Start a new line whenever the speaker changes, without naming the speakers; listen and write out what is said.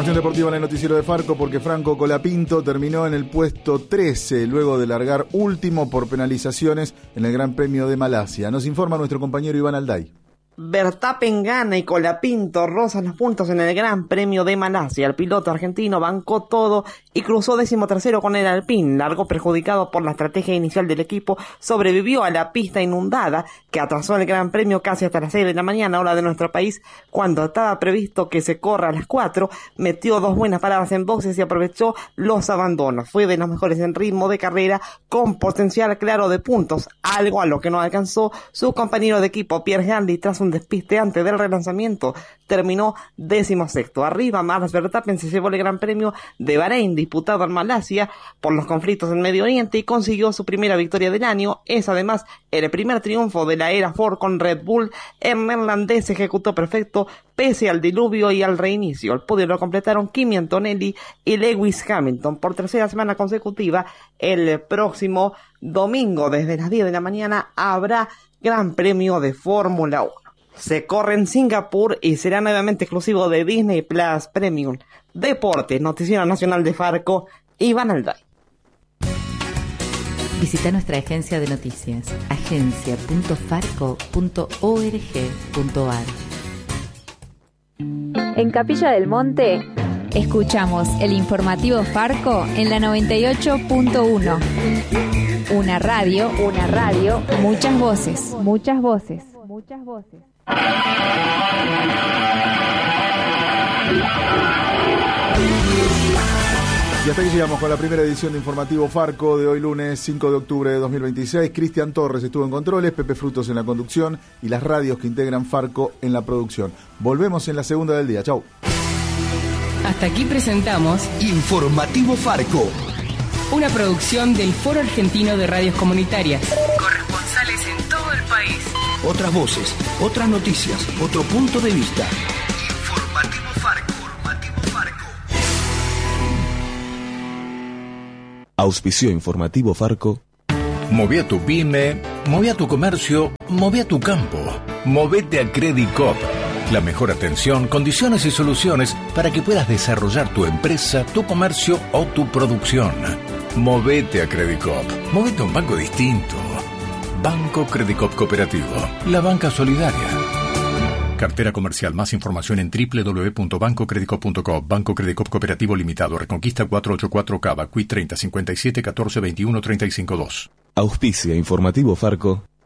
información deportiva en el noticiero de Farco, porque Franco Colapinto terminó en el puesto 13 luego de largar último por penalizaciones en el Gran Premio de Malasia. Nos informa nuestro compañero Iván Alday.
Verstappen gana y Colapinto roza los puntos en el Gran Premio de Malasia. El piloto argentino bancó todo y cruzó 13º con el Alpine. Largó perjudicado por la estrategia inicial del equipo, sobrevivió a la pista inundada que atrasó el Gran Premio casi hasta las 6 de la mañana, hora de nuestro país, cuando estaba previsto que se corra a las 4. Metió 2 buenas paradas en boxes y aprovechó los abandonos. Fue de los mejores en ritmo de carrera, con potencial claro de puntos, algo a lo que no alcanzó su compañero de equipo Pierre Gasly tras un despiste antes del relanzamiento. Terminó 16º. Arriba, Max Verstappen se llevó el Gran Premio de Bahrein, disputado en Malasia por los conflictos en Medio Oriente, y consiguió su primera victoria del año. Es además el primer triunfo de la era Ford con Red Bull. El neerlandés se ejecutó perfecto pese al diluvio y al reinicio. El podio lo completaron Kimi Antonelli y Lewis Hamilton. Por tercera semana consecutiva, el próximo domingo desde las 10 de la mañana habrá Gran Premio de Fórmula 1. Se corre en Singapur y será nuevamente exclusivo de Disney Plus Premium. Deportes, Noticiero Nacional de Farco, Iván Alday.
Visita nuestra agencia de noticias, agencia.farco.org.ar.
En Capilla del Monte
escuchamos el informativo Farco en la 98.1. Una radio, muchas voces.
Y hasta aquí llegamos con la primera edición de Informativo Farco de hoy lunes 5 de octubre de 2026. Cristian Torres estuvo en controles, Pepe Frutos en la conducción y las radios que integran Farco en la producción. Volvemos en la segunda del día. Chau.
Hasta aquí presentamos
Informativo Farco,
una producción del Foro Argentino de Radios Comunitarias. Corresponsales en todo el país.
Otras voces, otras noticias, otro punto de vista. Informativo Farco.
Auspició Informativo Farco.
Moví a tu pyme, moví a tu comercio, moví a tu campo. Movete a Credit Coop. La mejor atención, condiciones y soluciones para que puedas desarrollar tu empresa, tu comercio o tu producción. Movete a Credit Coop. Movete a un banco distinto. Banco Credit Coop Cooperativo. La banca solidaria. Cartera comercial. Más información en www.bancocreditcoop.com. Banco Credit Coop Cooperativo Limitado. Reconquista 484 Cava. Qui 30 57 14 21 35 2.
Auspicia Informativo Farco.